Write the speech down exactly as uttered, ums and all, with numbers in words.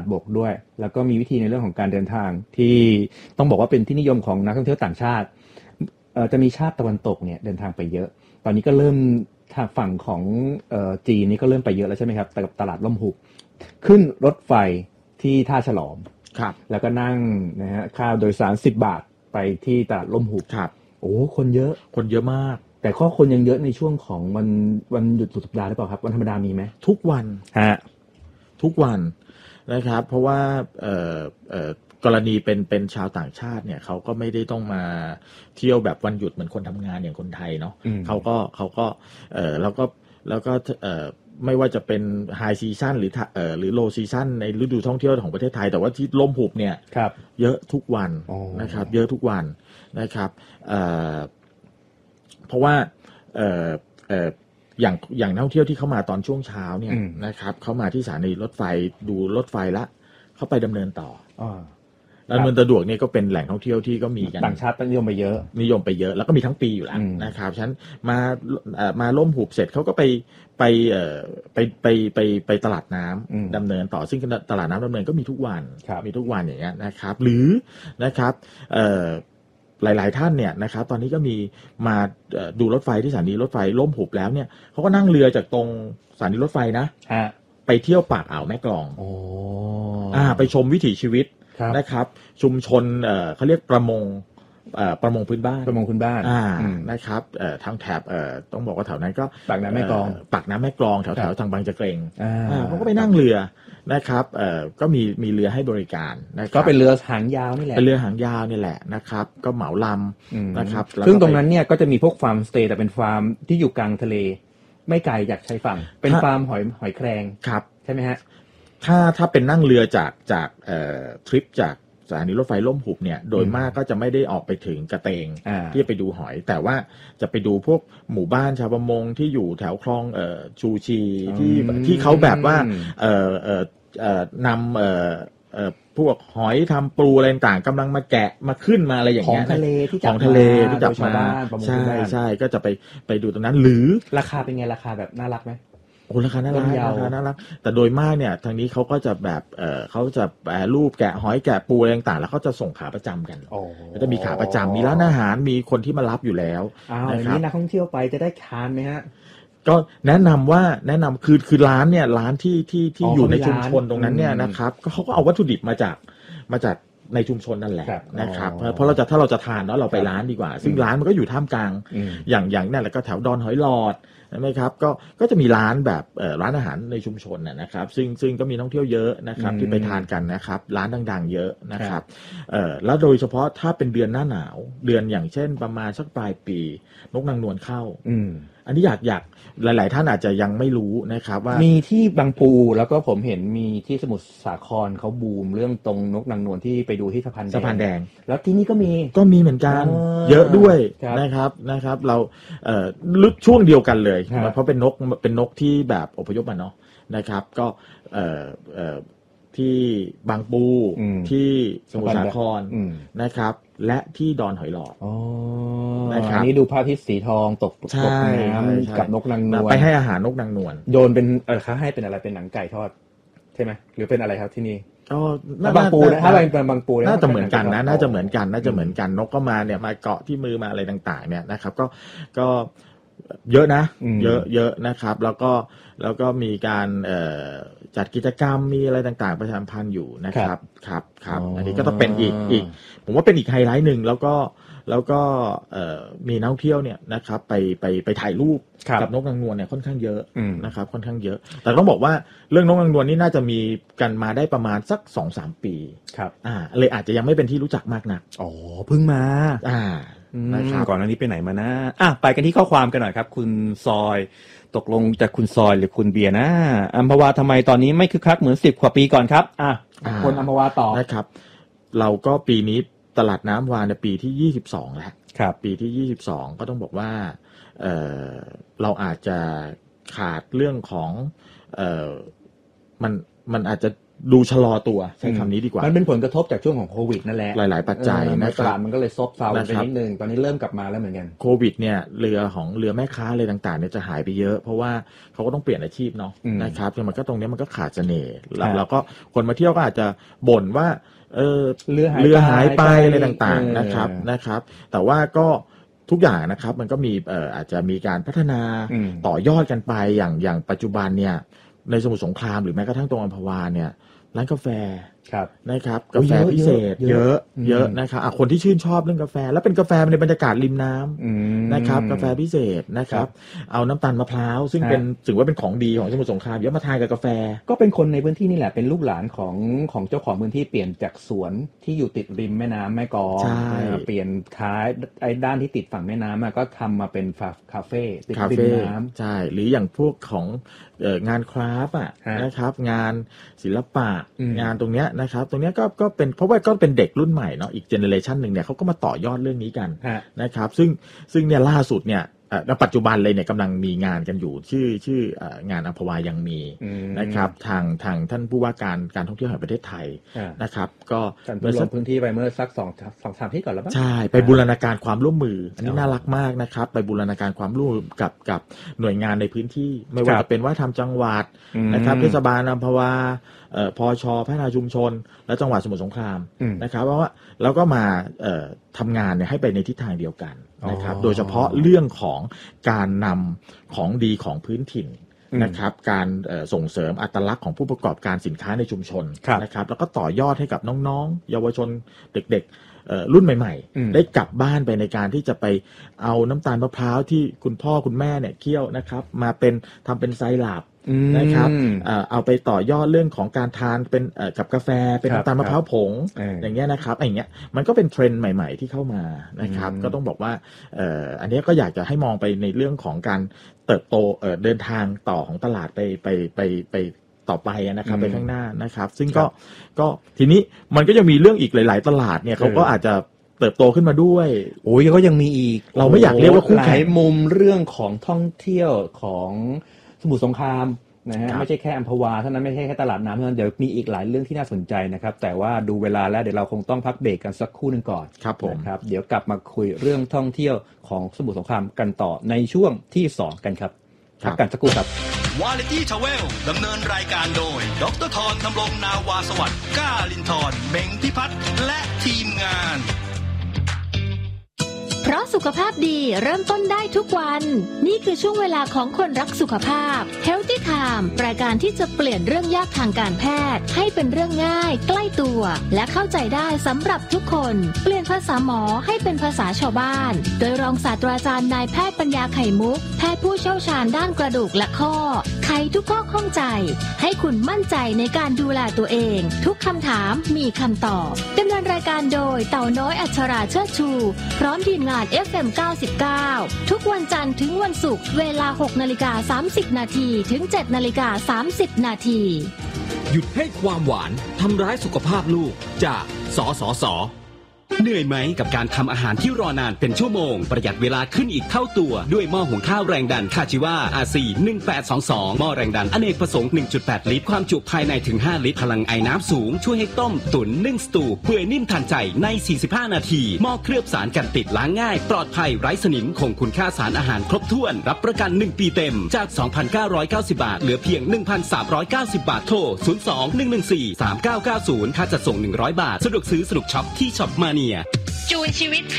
บกด้วยแล้วก็มีวิธีในเรื่องของการเดินทางที่ต้องบอกว่าเป็นที่นิยมของนักท่องเที่ยวต่างชาติเอ่อจะมีชาติตะวันตกเนี่ยเดินทางไปเยอะตอนนี้ก็เริ่มทางฝั่งของเอ่อจีนนี่ก็เริ่มไปเยอะแล้วใช่ไหมครับแต่กับตลาดล่มหุบขึ้นรถไฟที่ท่าฉลอมครับแล้วก็นั่งนะฮะค่าโดยสารสิบบาทไปที่ตลาดล่มหุบครับโอ้คนเยอะคนเยอะมากแต่ข้อคนยังเยอะในช่วงของวันวันหยุดสุดสัปดาห์หรือเปล่าครับวันธรรมดามีไหมทุกวันฮะทุกวันนะครับเพราะว่าเอ่อเอ่อกรณีเป็นเป็นชาวต่างชาติเนี่ยเขาก็ไม่ได้ต้องมาเที่ยวแบบวันหยุดเหมือนคนทำงานอย่างคนไทยเนาะเขาก็เขาก็เอ่อแล้วก็แล้วก็เอ่อไม่ว่าจะเป็นไฮซีซั่นหรือเอ่อหรือโลซีซั่นในฤดูท่องเที่ยวของประเทศไทยแต่ว่าที่ล่มหุบเนี่ยเยอะทุกวันนะครับเยอะทุกวันนะครับเอ่อเพราะว่าเอ่อเอ่ออย่างอย่างนักท่องเที่ยวที่เข้ามาตอนช่วงเช้าเนี่ยนะครับเข้ามาที่สถานีรถไฟดูรถไฟละเข้าไปดำเนินต่อดำเนินสะดวกเนี่ยก็เป็นแหล่งท่องเที่ยวที่ก็มีกันต่างชาตินิยมไปเยอะนิยมไปเยอะแล้วก็มีทั้งปีอยู่แล้วนะครับฉะนั้นมามาล่มหุบเสร็จเขาก็ไปไปเอ่อไปไปไปไปตลาดน้ำดำเนินต่อซึ่งตลาดน้ำดำเนินก็มีทุกวันมีทุกวันอย่างเงี้ยนะครับหรือนะครับเอ่อหลายๆท่านเนี่ยนะครับตอนนี้ก็มีมาดูรถไฟที่สถานีรถไฟล่มหุบแล้วเนี่ยเขาก็นั่งเรือจากตรงสถานีรถไฟนะไปเที่ยวปากอ่าวแม่กลองโอ้อ่าไปชมวิถีชีวิตนะครับชุมชนเอ่อเขาเรียกประมงเอ่อประมงพื้นบ้านประมงพื้นบ้านอ่านะครับเอ่อทางแถบเอ่อต้องบอกว่าแถวนั้นก็ปากน้ำแม่กลองปากน้ำแม่กลองแถวแถวทางบางจะเกรงอ่าเขาก็ไปนั่งเรือนะครับเอ่อก็มีมีเรือให้บริการนะครับก็เป็นเรือหางยาวนี่แหละเป็นเรือหางยาวนี่แหละนะครับก็เหมาลำนะครับซึ่งตรงนั้นเนี่ยก็จะมีพวกฟาร์มสเตย์แต่เป็นฟาร์มที่อยู่กลางทะเลไม่ไกลจากชายฝั่งเป็นฟาร์มหอยหอยแครงครับใช่ไหมฮะถ้าถ้าเป็นนั่งเรือจากจากเอ่อทริปจากสถานีรถไฟล่มหุบเนี่ยโดยมากก็จะไม่ได้ออกไปถึงกระเตงที่จะไปดูหอยแต่ว่าจะไปดูพวกหมู่บ้านชาวประมงที่อยู่แถวคลองเอ่อชูชีที่ที่เขาแบบว่าเอ่อเอ่อเอ่อนำเอ่อเอ่อพวกหอยทำปูอะไรต่างๆกำลังมาแกะมาขึ้นมาอะไรอย่างเงี้ยของทะเลที่จับของทะเลที่จับมาใช่ใช่ก็จะไปไปดูตรงนั้นหรือราคาเป็นไงราคาแบบน่ารักไหมโอ้ราคาน่ารักราคาน่ารักแต่โดยมากเนี่ยทางนี้เขาก็จะแบบเออเขาจะแปรรูปแกะหอยแกะปูอะไรต่างๆแล้วเขาจะส่งขาประจำกันก็จะมีขาประจำมีร้านอาหารมีคนที่มารับอยู่แล้วนะครับนี้นักท่องเที่ยวไปจะได้ทานไหมฮะก็แนะนำว่าแนะนำคือคือร้านเนี่ยร้านที่ที่ที่อยู่ในชุมชนตรงนั้นเนี่ยนะครับก็เขาก็เอาวัตถุดิบมาจากมาจากในชุมชนนั่นแหละนะครับเพราะเราจะถ้าเราจะทานเนาะเราไปร้านดีกว่าซึ่งร้านมันก็อยู่ท่ามกลางอย่างอย่างนั่นแหละก็แถวดอนหอยหลอดใช่ไหมครับก็ก็จะมีร้านแบบร้านอาหารในชุมชนนะครับซึ่งซึ่งก็มีนักท่องเที่ยวเยอะนะครับที่ไปทานกันนะครับร้านดังๆเยอะนะครับแล้วโดยเฉพาะถ้าเป็นเดือนหน้าหนาวเดือนอย่างเช่นประมาณสักปลายปีนกนางนวลเข้าอันนี้อยากอยากหลายๆท่านอาจจะยังไม่รู้นะครับว่ามีที่บางปูแล้วก็ผมเห็นมีที่สมุทรสาครเขาบูมเรื่องตรงนกนางนวลที่ไปดูที่สะพานแดงสะพานแดงแล้วที่นี่ก็มีก็มีเหมือนกันเยอะด้วยนะครับนะครับเราเอ่อลึกช่วงเดียวกันเลยเพราะเป็นนกเป็นนกที่แบบอพยพมาเนาะนะครับก็เอ่อเอ่อที่บางปูที่สมุทรสาครนะครับและที่ดอนหอยหลอดนะครับนี่ดูพระอาทิตย์สีทองตกตกน้ำกับนกนางนวลไปให้อาหารนกนางนวลโยนเป็นเออเขาให้เป็นอะไรเป็นหนังไก่ทอดใช่ไหมหรือเป็นอะไรครับที่นี่ก็บางปูนะถ้าเป็นบางปูน่าจะเหมือนกันนะน่าจะเหมือนกันน่าจะเหมือนกันนกก็มาเนี่ยมาเกาะที่มือมาอะไรต่างๆเนี่ยนะครับก็ก็เยอะนะเยอะเยอะนะครับแล้วก็แล้วก็มีการจัดกิจกรรมมีอะไรต่างๆประชาสัมพันธ์อยู่นะครับครับครับอันนี้ก็ต้องเป็นอีกอีกผมว่าเป็นอีกไฮไลท์หนึ่งแล้วก็แล้วก็มีนักท่องเที่ยวเนี่ยนะครับไปไปไปถ่ายรูปกับนกนางนวลเนี่ยค่อนข้างเยอะนะครับค่อนข้างเยอะแต่ต้องบอกว่าเรื่องนกนางนวลนี่น่าจะมีกันมาได้ประมาณสัก สองถึงสาม ปีครับอ่าเลยอาจจะยังไม่เป็นที่รู้จักมากนักอ๋อเพิ่งมาอ่านะครับก่อนหน้านี้ไปไหนมานะอ่ะไปกันที่ข้อความกันหน่อยครับคุณซอยตกลงจากคุณซอยหรือคุณเบียร์นะอัมพวาทำไมตอนนี้ไม่คึกคักเหมือนสิบกว่าปีก่อนครับอ่ะคนอัมพวาต่อนะครับเราก็ปีนี้ตลาดน้ำวาในปีที่ยี่สิบสองแล้วครับปีที่ยี่สิบสองก็ต้องบอกว่าเอ่อเราอาจจะขาดเรื่องของเอ่อมันมันอาจจะดูชะลอตัวใช้คำนี้ดีกว่ามันเป็นผลกระทบจากช่วงของโควิดนั่นแหละหลายๆปัจจัยนะครับตลาดมันก็เลยซบเซาไปนิดนึงตอนนี้เริ่มกลับมาแล้วเหมือนกันโควิดเนี่ยเรือของเรือแม่ค้าอะไรต่างๆเนี่ยจะหายไปเยอะเพราะว่าเขาก็ต้องเปลี่ยนอาชีพเนาะนะครับแต่มันก็ตรงนี้มันก็ขาดเสน่ห์แล้วก็คนมาเที่ยวก็อาจจะบ่นว่าเออเรือเรือหายไปอะไรต่างๆนะครับนะครับแต่ว่าก็ทุกอย่างนะครับมันก็มีเอ่ออาจจะมีการพัฒนาต่อยอดกันไปอย่างอย่างปัจจุบันเนี่ยในสมุทรสงครามหรือแม้กระทั่งตรงอัมพวาเนี่ยร้านกาแฟนะครับกาแฟพิเศษเยอะเยอะนะครับคนที่ชื่นชอบเรื่องกาแฟแล้วเป็นกาแฟในบรรยากาศริมน้ำนะครับกาแฟพิเศษนะครับเอาน้ำตาลมะพร้าวซึ่งเป็นถือว่าเป็นของดีของสมุทรสงครามเยอะมาทานกับกาแฟก็เป็นคนในพื้นที่นี่แหละเป็นลูกหลานของของเจ้าของพื้นที่เปลี่ยนจากสวนที่อยู่ติดริมแม่น้ำแม่กลองเปลี่ยนค้ายไอ้ด้านที่ติดฝั่งแม่น้ำก็ทำมาเป็นคาเฟ่ติดริมน้ำใช่หรืออย่างพวกของงานคราฟต์อ่ะนะครับงานศิลปะงานตรงเนี้ยนะครับตรงเนี้ยก็ก็เป็นเพราะว่าก็เป็นเด็กรุ่นใหม่เนาะอีกเจเนอเรชันหนึ่งเนี่ยเขาก็มาต่อยอดเรื่องนี้กันนะครับซึ่งซึ่งเนี่ยล่าสุดเนี่ยณปัจจุบันเลยเนี่ยกำลังมีงานกันอยู่ชื่อชื่องานอัมพวายังมีนะครับทางทางท่านผู้ว่าการการท่องเที่ยวแห่งประเทศไทยนะครับก็ลงพื้นที่ไปเมื่อสักสองสองสามที่ก่อนแล้วป่ะใช่ไปบูรณาการความร่วมมืออันนี้น่ารักมากนะครับไปบูรณาการความร่วมมือกับกับหน่วยงานในพื้นที่ไม่ว่าจะเป็นว่าทำจังหวัดนะครับเทศบาลอัมพวาพช.พัฒนาชุมชนและจังหวัดสมุทรสงครามนะครับเพราะว่าแล้วก็มาทำงานเนี่ยให้ไปในทิศทางเดียวกันนะครับโดยเฉพาะเรื่องของการนำของดีของพื้นถิ่นนะครับการส่งเสริมอัตลักษณ์ของผู้ประกอบการสินค้าในชุมชนนะครับแล้วก็ต่อยอดให้กับน้องๆเยาวชนเด็กๆรุ่นใหม่ๆได้กลับบ้านไปในการที่จะไปเอาน้ำตาลมะพร้าวที่คุณพ่อคุณแม่เนี่ยเคี่ยวนะครับมาเป็นทำเป็นไซรัปนะครับเอาไปต่อยอดเรื่องของการทานเป็นกับกาแฟเป็นน้ำตาลมะพร้าวผงอย่างเงี้ยนะครับอย่างเงี้ยมันก็เป็นเทรนด์ใหม่ๆที่เข้ามานะครับก็ต้องบอกว่าอันนี้ก็อยากจะให้มองไปในเรื่องของการเติบโตเดินทางต่อของตลาดไปไปไปไปต่อไปนะครับไปข้างหน้านะครับซึ่งก็ก็ทีนี้มันก็ยังมีเรื่องอีกหลายๆตลาดเนี่ยเขาก็อาจจะเติบโตขึ้นมาด้วยโอ้ยก็ยังมีอีกเราไม่อยากเรียกว่าคู่แข่งมุมเรื่องของท่องเที่ยวของสมุทรสงครามนะฮะไม่ใช่แค่อัมพวาเท่านั้นไม่ใช่แค่ตลาดน้ำเท่านั้นเดี๋ยวมีอีกหลายเรื่องที่น่าสนใจนะครับแต่ว่าดูเวลาแล้วเดี๋ยวเราคงต้องพักเบรกกันสักครู่นึงก่อนครับผมครับเดี๋ยวกลับมาคุยเรื่องท่องเที่ยวของสมุทรสงครามกันต่อในช่วงที่สองกันครับพักกันสักครู่ครับ Quality Travel ดำเนินรายการโดยดร.ธรธำรงนาวาสวัสดิ์ก้าลินทร์เม้งพิพัฒน์และทีมงานเพราะสุขภาพดีเริ่มต้นได้ทุกวันนี่คือช่วงเวลาของคนรักสุขภาพ Healthy Time รายการที่จะเปลี่ยนเรื่องยากทางการแพทย์ให้เป็นเรื่องง่ายใกล้ตัวและเข้าใจได้สำหรับทุกคนเปลี่ยนภาษาหมอให้เป็นภาษาชาวบ้านโดยรองศาสตราจารย์นายแพทย์ปัญญาไข่มุกแพทย์ผู้เชี่ยวชาญด้านกระดูกและข้อไขทุกข้อข้องใจให้คุณมั่นใจในการดูแลตัวเองทุกคำถามมีคำตอบดำเนินรายการโดยเต่าน้อยอัชราเชิดชูพร้อมทีมงาน เอฟ เอ็ม เก้าสิบเก้า ทุกวันจันทร์ถึงวันศุกร์เวลา หกนาฬิกาสามสิบนาทีถึง เจ็ดนาฬิกาสามสิบนาทีหยุดให้ความหวานทำร้ายสุขภาพลูกจากสสส.เหนื่อยไหมกับการทำอาหารที่รอนานเป็นชั่วโมงประหยัดเวลาขึ้นอีกเท่าตัวด้วยหม้อหุงข้าวแรงดันคาจิวา อาร์ ซี หนึ่งแปดสองสองหม้อแรงดันอเนกประสงค์ หนึ่งจุดแปด ลิตรความจุภายในถึงห้าลิตรพลังไอน้ำสูงช่วยให้ต้มตุ๋นนึ่งสตูเปื่อยนิ่มทันใจในสี่สิบห้านาทีหม้อเคลือบสารกันติดล้างง่ายปลอดภัยไร้สนิมคงคุณค่าสารอาหารครบถ้วนรับประกันหนึ่งปีเต็มจาก สองพันเก้าร้อยเก้าสิบ บาทเหลือเพียง หนึ่งพันสามร้อยเก้าสิบ บาทโทรศูนย์ สอง หนึ่ง หนึ่ง สี่ สาม เก้า เก้า ศูนย์ค่าจัดส่งหนึ่งร้อยบาทสะดวกซื้อสนุกช็อปที่ช็อปมาเนียจูนชีวิต